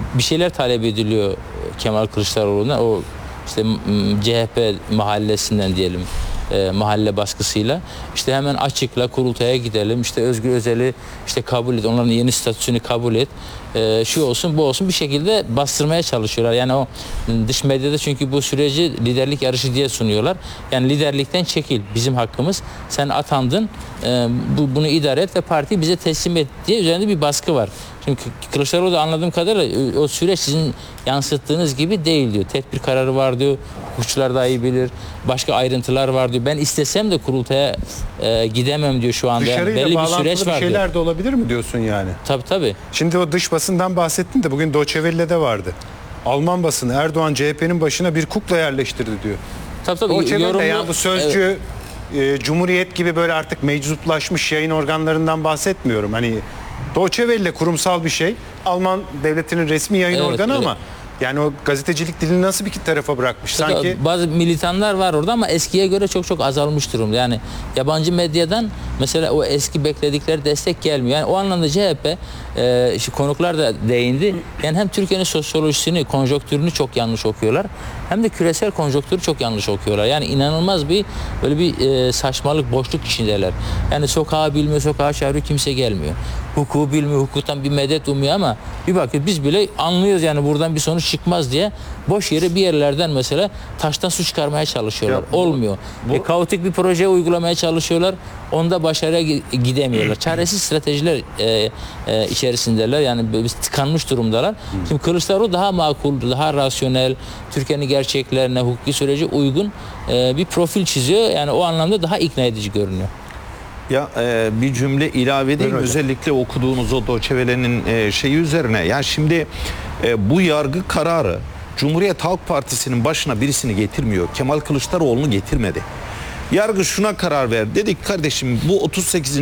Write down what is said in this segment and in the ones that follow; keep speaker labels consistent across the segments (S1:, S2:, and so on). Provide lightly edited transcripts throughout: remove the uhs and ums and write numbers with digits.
S1: bir şeyler talep ediliyor Kemal Kılıçdaroğlu'na. O işte CHP mahallesinden diyelim, mahalle baskısıyla işte hemen açıkla, kurultaya gidelim, işte Özgür Özel'i işte kabul et, onların yeni statüsünü kabul et, şu olsun bu olsun, bir şekilde bastırmaya çalışıyorlar. Yani o dış medyada çünkü bu süreci liderlik yarışı diye sunuyorlar. Yani liderlikten çekil, bizim hakkımız, sen atandın, bunu idare et ve partiyi bize teslim et diye üzerinde bir baskı var. Çünkü Kılıçdaroğlu da anladığım kadarıyla o süreç sizin yansıttığınız gibi değil diyor. Tedbir kararı var diyor. Hukukçular daha iyi bilir. Başka ayrıntılar var diyor. Ben istesem de kurultaya gidemem diyor şu anda.
S2: Dışarıyla
S1: yani belli bir
S2: bağlantılı
S1: süreç var
S2: şeyler
S1: diyor.
S2: de olabilir mi diyorsun yani?
S1: Tabii.
S2: Şimdi o dış basından bahsettin de bugün Deutsche Welle'de vardı. Alman basını Erdoğan CHP'nin başına bir kukla yerleştirdi diyor.
S1: Tabii.
S2: Deutsche Welle yani bu sözcü,
S1: evet.
S2: Cumhuriyet gibi böyle artık meczuplaşmış yayın organlarından bahsetmiyorum. Hani Deutsche Welle kurumsal bir şey. Alman devletinin resmi yayın organı ama yani o gazetecilik dilini nasıl bir tarafa bırakmış? Sanki
S1: bazı militanlar var orada ama eskiye göre çok azalmış durumda. Yani yabancı medyadan mesela o eski bekledikleri destek gelmiyor. Yani o anlamda CHP, işte konuklar da değindi. Yani hem Türkiye'nin sosyolojisini, konjonktürünü çok yanlış okuyorlar. Hem de küresel konjonktürü çok yanlış okuyorlar. Yani inanılmaz bir böyle bir saçmalık, boşluk içindeler. Yani sokağı bilmiyor, sokağa çağırıyor, kimse gelmiyor. Hukuku bilmiyor, hukuktan bir medet umuyor ama bir bakıyor biz bile anlıyoruz yani buradan bir sonuç çıkmaz diye boş yere bir yerlerden mesela taştan su çıkarmaya çalışıyorlar. Olmuyor. Kaotik bir proje uygulamaya çalışıyorlar. Onda başarıya gidemiyorlar. Çaresiz stratejiler içerisindeler. Yani biz tıkanmış durumdalar. Şimdi Kılıçdaroğlu daha makul, daha rasyonel, Türkiye'nin gerçeklerine, hukuki sürece uygun bir profil çiziyor. Yani o anlamda daha ikna edici görünüyor.
S3: Ya bir cümle ilave edeyim. Özellikle okuduğunuz o Deutsche Welle'nin şeyi üzerine. Yani şimdi bu yargı kararı Cumhuriyet Halk Partisi'nin başına birisini getirmiyor. Kemal Kılıçdaroğlu'nu getirmedi. Yargı şuna karar verdi. Dedik kardeşim bu 38.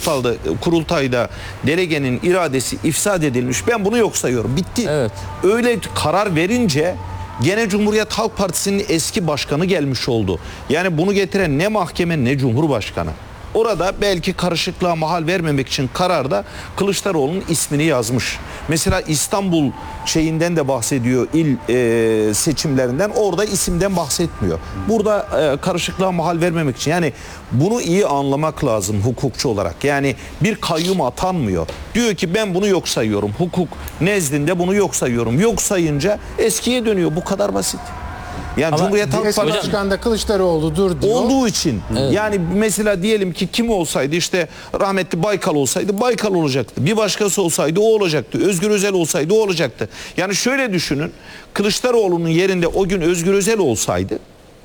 S3: kurultayda delegenin iradesi ifsad edilmiş. Ben bunu yok sayıyorum. Bitti.
S1: Evet.
S3: Öyle karar verince gene Cumhuriyet Halk Partisi'nin eski başkanı gelmiş oldu. Yani bunu getiren ne mahkeme ne Cumhurbaşkanı. Orada belki karışıklığa mahal vermemek için kararda Kılıçdaroğlu'nun ismini yazmış. Mesela İstanbul şeyinden de bahsediyor, il seçimlerinden, orada isimden bahsetmiyor. Burada karışıklığa mahal vermemek için, yani bunu iyi anlamak lazım hukukçu olarak. Yani bir kayyum atanmıyor. Diyor ki ben bunu yok sayıyorum. Hukuk nezdinde bunu yok sayıyorum. Yok sayınca eskiye dönüyor. Bu kadar basit. Yani
S1: ama
S3: Cumhuriyet Halk
S2: eski
S3: Partisi
S2: başkan da Kılıçdaroğlu'dur diyor.
S3: olduğu için. Evet. Yani mesela diyelim ki kim olsaydı, işte rahmetli Baykal olsaydı Baykal olacaktı. Bir başkası olsaydı o olacaktı. Özgür Özel olsaydı o olacaktı. Yani şöyle düşünün. Kılıçdaroğlu'nun yerinde o gün Özgür Özel olsaydı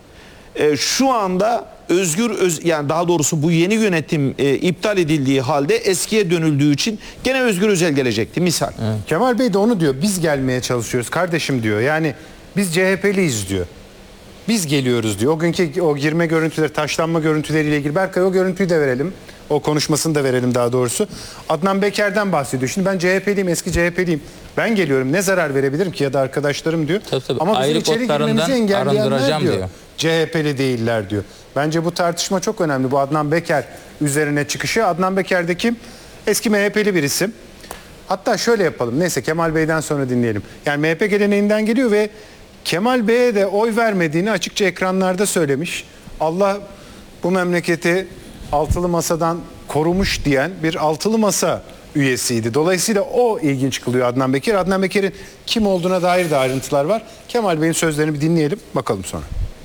S3: şu anda yani daha doğrusu bu yeni yönetim iptal edildiği halde eskiye dönüldüğü için gene Özgür Özel gelecekti misal.
S2: Evet. Kemal Bey de onu diyor. Biz gelmeye çalışıyoruz kardeşim diyor. Yani biz CHP'liyiz diyor. Biz geliyoruz diyor. O günkü o girme görüntüleri, taşlanma görüntüleriyle ilgili. Berkay o görüntüyü de verelim. O konuşmasını da verelim daha doğrusu. Adnan Beker'den bahsediyor. Şimdi ben CHP'liyim, eski CHP'liyim. Ben geliyorum. Ne zarar verebilirim ki ya da arkadaşlarım diyor.
S1: Tabii.
S2: Ama bizim içeri girmemizi engelleyenler diyor.
S1: Diyor.
S2: CHP'li değiller diyor. Bence bu tartışma çok önemli. Bu Adnan Beker üzerine çıkışı. Adnan Beker de kim? Eski MHP'li bir isim. Hatta şöyle yapalım. Neyse Kemal Bey'den sonra dinleyelim. Yani MHP geleneğinden geliyor ve Kemal Bey'e de oy vermediğini açıkça ekranlarda söylemiş. Allah bu memleketi altılı masadan korumuş diyen bir altılı masa üyesiydi. Dolayısıyla o ilginç kılıyor Adnan Bekir. Adnan Bekir'in kim olduğuna dair de ayrıntılar var. Kemal Bey'in sözlerini bir dinleyelim. Bakalım sonra.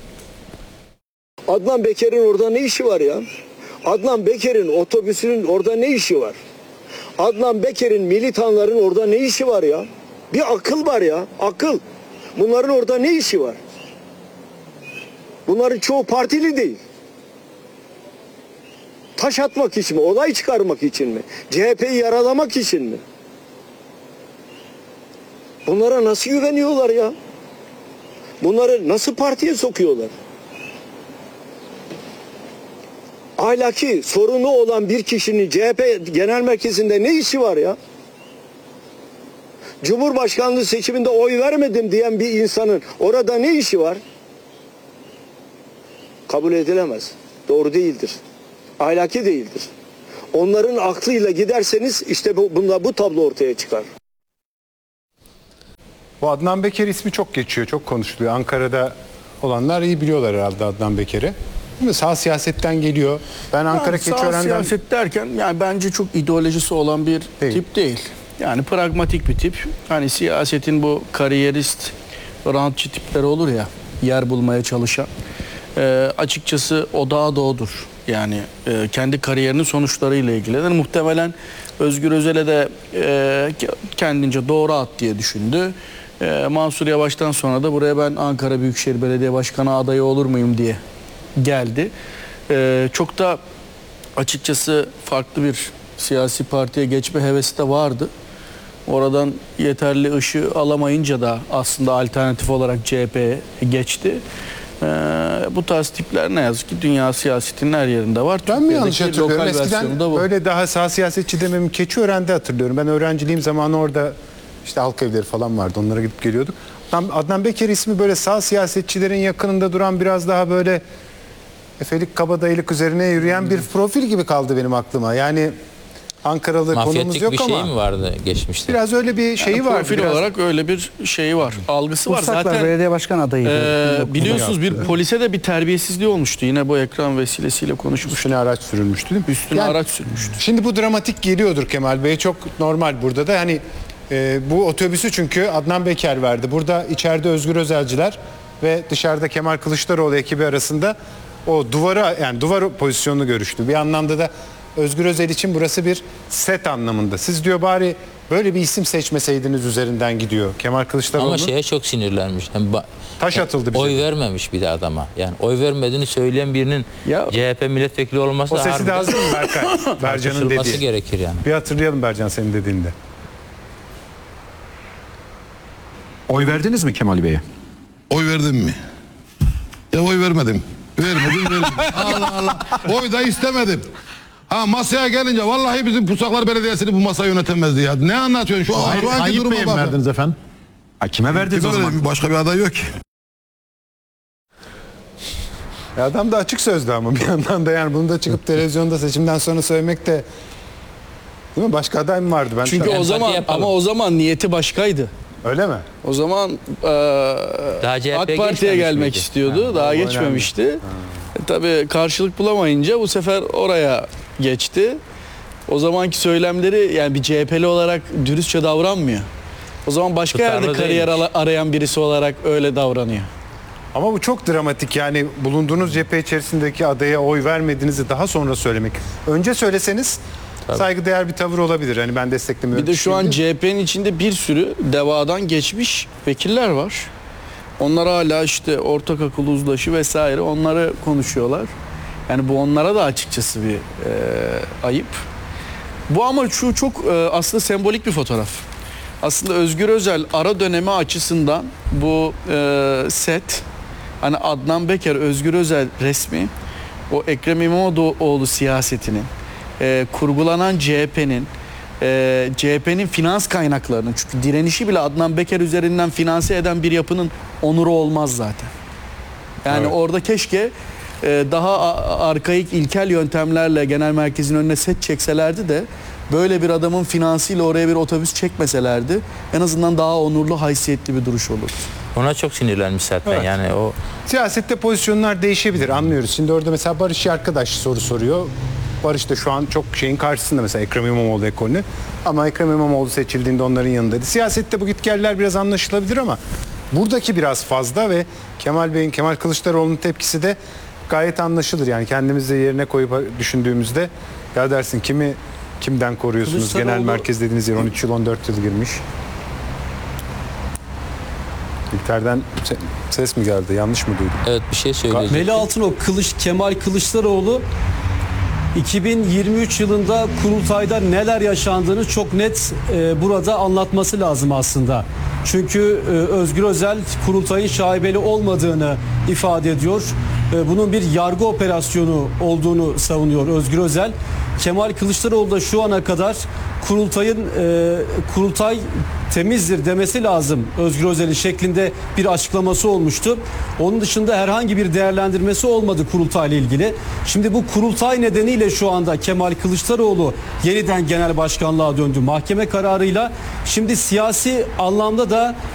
S4: Adnan Beker'in orada ne işi var ya? Adnan Beker'in otobüsünün orada ne işi var? Adnan Beker'in militanların orada ne işi var ya? Bir akıl var ya, akıl. Bunların orada ne işi var? Bunların çoğu partili değil. Taş atmak için mi? Olay çıkarmak için mi? CHP'yi yaralamak için mi? Bunlara nasıl güveniyorlar ya? Bunları nasıl partiye sokuyorlar? Ahlaki sorunu olan bir kişinin CHP genel merkezinde ne işi var ya? Cumhurbaşkanlığı seçiminde oy vermedim diyen bir insanın orada ne işi var? Kabul edilemez. Doğru değildir. Ahlaki değildir. Onların aklıyla giderseniz işte bu tablo ortaya çıkar.
S2: Bu Adnan Beker ismi çok geçiyor, çok konuşuluyor. Ankara'da olanlar iyi biliyorlar herhalde Adnan Beker'i. Değil mi? Sağ siyasetten geliyor. Ben Ankara
S5: Sağ
S2: Keçiören'den...
S5: siyaset derken yani bence çok ideolojisi olan bir
S2: Değil.
S5: tip değil. Yani pragmatik bir tip. Hani siyasetin bu kariyerist, rantçı tipleri olur ya, yer bulmaya çalışan. Açıkçası odağı da odur. Yani kendi kariyerinin sonuçlarıyla ilgilenir. Muhtemelen Özgür Özel'e de kendince doğru at diye düşündü. Mansur Yavaş'tan sonra da buraya ben Ankara Büyükşehir Belediye Başkanı adayı olur muyum diye geldi. Çok da açıkçası farklı bir siyasi partiye geçme hevesi de vardı. Oradan yeterli ışığı alamayınca da aslında alternatif olarak CHP'ye geçti. Bu tarz tipler ne yazık ki dünya siyasetinin her yerinde var.
S2: Ben mi yanlış
S5: Türkiye'deki
S2: hatırlıyorum?
S5: lokal versiyonu
S2: Eskiden
S5: da bu.
S2: böyle daha sağ siyasetçi dememi Keçiören'de hatırlıyorum. Ben öğrenciliğim zamanı orada işte halk evleri falan vardı. Onlara gidip geliyorduk. Adnan Beker ismi böyle sağ siyasetçilerin yakınında duran biraz daha böyle efelik kabadayılık üzerine yürüyen bir profil gibi kaldı benim aklıma. Yani Ankaralı konumuz
S1: Mafyatik
S2: yok
S1: bir
S2: ama
S1: şey mi vardı geçmişte?
S2: biraz öyle bir şeyi var.
S5: Profil
S2: Biraz...
S5: olarak öyle bir şeyi var. Algısı var.
S6: Bursaklar
S5: Zaten
S6: belediye başkan adayıydı.
S5: biliyorsunuz bir polise de bir terbiyesizliği olmuştu. Yine bu ekran vesilesiyle konuşmuştuk.
S2: Üstüne araç sürülmüştü değil mi?
S5: Üstüne
S2: Yani
S5: araç sürmüştü.
S2: Şimdi bu dramatik geliyordur Kemal Bey. Çok normal burada da. Hani bu otobüsü çünkü Adnan Beker verdi. Burada içeride Özgür Özelciler ve dışarıda Kemal Kılıçdaroğlu ekibi arasında o duvar pozisyonunu görüştü. Bir anlamda da Özgür Özel için burası bir set anlamında. Siz diyor bari böyle bir isim seçmeseydiniz üzerinden gidiyor. Kemal Kılıçdaroğlu.
S1: Ama şeye çok sinirlenmiş. Hem
S2: Taş atıldı bize.
S1: Oy vermemiş bir de adama. Yani oy vermediğini söyleyen birinin
S5: Ya-
S1: CHP milletvekili olması
S2: O sesi de
S1: harbiden
S2: hazır mı Berkay? Bercan'ın
S1: tartışılması
S2: dediği.
S1: gerekir yani.
S2: Bir hatırlayalım Bercan senin dediğinde.
S7: Oy verdiniz mi Kemal Bey'e?
S8: Oy verdim mi? Ya oy vermedim. Vermedim. Allah Allah. Oy da istemedim. Ha masaya gelince vallahi bizim Pusaklar Belediyesi'ni bu masa yönetemezdi ya. Ne anlatıyorsun şu an? Şu anki
S7: Tayyip
S8: duruma
S7: Bey'e mi
S8: bak.
S7: verdiniz efendim? Ha, kime verdiniz o
S8: Kime
S7: zaman?
S8: verdim? Başka bir aday yok ki.
S2: Adam da açık sözlü ama bir yandan da yani bunu da çıkıp televizyonda seçimden sonra söylemek de değil mi? Başka aday mı vardı? Ben
S5: Çünkü
S2: tabii-
S5: o zaman
S1: yapalım.
S5: ama o zaman niyeti başkaydı.
S2: Öyle mi?
S5: O zaman
S1: Daha CHP
S5: AK Parti'ye
S1: geçmemiş
S5: gelmek
S1: miydi?
S5: istiyordu. Daha
S2: önemli.
S5: geçmemişti. Tabii karşılık bulamayınca bu sefer oraya geçti. O zamanki söylemleri yani bir CHP'li olarak dürüstçe davranmıyor. O zaman başka
S1: Tutarlı
S5: yerde kariyer
S1: değilmiş.
S5: arayan birisi olarak öyle davranıyor.
S2: Ama bu çok dramatik yani bulunduğunuz cephe içerisindeki adaya oy vermediğinizi daha sonra söylemek. Önce söyleseniz saygıdeğer bir tavır olabilir. Hani ben desteklemiyorum.
S5: Bir de şu an CHP'nin içinde bir sürü devadan geçmiş vekiller var. Onlar hala işte ortak akıl uzlaşı vesaire onları konuşuyorlar. Yani bu onlara da açıkçası bir ayıp. Bu ama şu çok aslında sembolik bir fotoğraf. Aslında Özgür Özel ara dönemi açısından bu set hani Adnan Beker, Özgür Özel resmi o Ekrem İmamoğlu siyasetinin kurgulanan CHP'nin finans kaynaklarının çünkü direnişi bile Adnan Beker üzerinden finanse eden bir yapının onuru olmaz zaten. Yani
S2: Evet.
S5: orada keşke daha arkaik ilkel yöntemlerle genel merkezin önüne set çekselerdi de böyle bir adamın finansıyla oraya bir otobüs çekmeselerdi en azından daha onurlu, haysiyetli bir duruş olurdu.
S1: Ona çok sinirlenmiş zaten.
S2: Evet.
S1: Yani o
S2: Siyasette pozisyonlar değişebilir anlıyoruz. Şimdi orada mesela Barış arkadaş soru soruyor. Barış da şu an çok şeyin karşısında mesela Ekrem İmamoğlu ekolünü. Ama Ekrem İmamoğlu seçildiğinde onların yanındaydı. Siyasette bu gitgeller biraz anlaşılabilir ama buradaki biraz fazla ve Kemal Kılıçdaroğlu'nun tepkisi de gayet anlaşılır. Yani kendimizi de yerine koyup düşündüğümüzde ya dersin kimden koruyorsunuz? Genel merkez dediğiniz yer 13 yıl 14 yıl girmiş. İlter'den ses mi geldi? Yanlış mı duydum?
S1: evet bir şey söyleyecek.
S9: Veli Altınok, Kemal Kılıçdaroğlu 2023 yılında kurultayda neler yaşandığını çok net burada anlatması lazım aslında. Çünkü Özgür Özel kurultayın şaibeli olmadığını ifade ediyor. Bunun bir yargı operasyonu olduğunu savunuyor Özgür Özel. Kemal Kılıçdaroğlu da şu ana kadar kurultay temizdir demesi lazım Özgür Özel'in şeklinde bir açıklaması olmuştu. Onun dışında herhangi bir değerlendirmesi olmadı kurultayla ilgili. Şimdi bu kurultay nedeniyle şu anda Kemal Kılıçdaroğlu yeniden genel başkanlığa döndü mahkeme kararıyla. Şimdi siyasi anlamda da